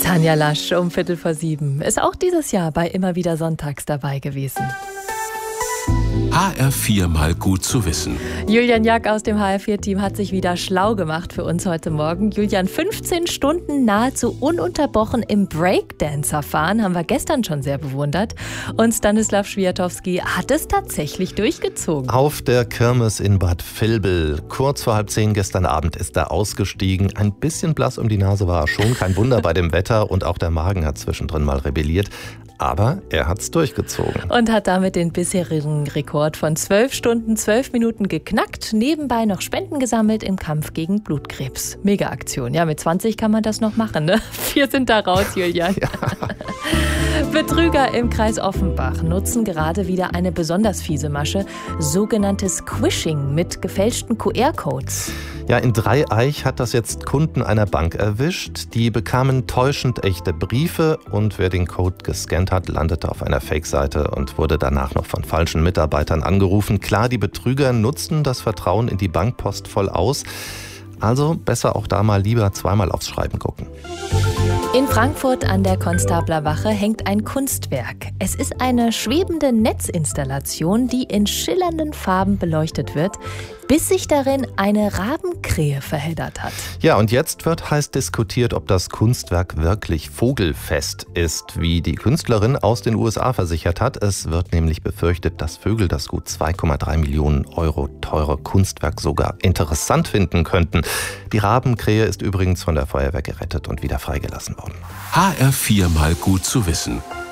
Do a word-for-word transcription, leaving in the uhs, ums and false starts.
Tanja Lasch um Viertel vor sieben ist auch dieses Jahr bei Immer wieder sonntags dabei gewesen. H R vier mal gut zu wissen. Julian Jack aus dem H R vier Team hat sich wieder schlau gemacht für uns heute Morgen. Julian, fünfzehn Stunden nahezu ununterbrochen im Breakdancer-Fahren haben wir gestern schon sehr bewundert. Und Stanislav Schwiatowski hat es tatsächlich durchgezogen. Auf der Kirmes in Bad Vilbel. Kurz vor halb zehn gestern Abend ist er ausgestiegen. Ein bisschen blass um die Nase war er schon. Kein Wunder bei dem Wetter. Und auch der Magen hat zwischendrin mal rebelliert. Aber er hat's durchgezogen. Und hat damit den bisherigen Rekord von zwölf Stunden, zwölf Minuten geknackt. Nebenbei noch Spenden gesammelt im Kampf gegen Blutkrebs. Mega-Aktion. Ja, mit zwanzig kann man das noch machen, ne? Wir sind da raus, Julian. Ja. Betrüger im Kreis Offenbach nutzen gerade wieder eine besonders fiese Masche, sogenanntes Squishing mit gefälschten Q R-Codes. Ja, in Dreieich hat das jetzt Kunden einer Bank erwischt. Die bekamen täuschend echte Briefe und wer den Code gescannt hat, landete auf einer Fake-Seite und wurde danach noch von falschen Mitarbeitern angerufen. Klar, die Betrüger nutzten das Vertrauen in die Bankpost voll aus. Also besser auch da mal lieber zweimal aufs Schreiben gucken. In Frankfurt an der Konstablerwache hängt ein Kunstwerk. Es ist eine schwebende Netzinstallation, die in schillernden Farben beleuchtet wird, bis sich darin eine Rabenkrähe verheddert hat. Ja, und jetzt wird heiß diskutiert, ob das Kunstwerk wirklich vogelfest ist, wie die Künstlerin aus den U S A versichert hat. Es wird nämlich befürchtet, dass Vögel das gut zwei Komma drei Millionen Euro teure Kunstwerk sogar interessant finden könnten. Die Rabenkrähe ist übrigens von der Feuerwehr gerettet und wieder freigelassen worden. H R vier mal gut zu wissen.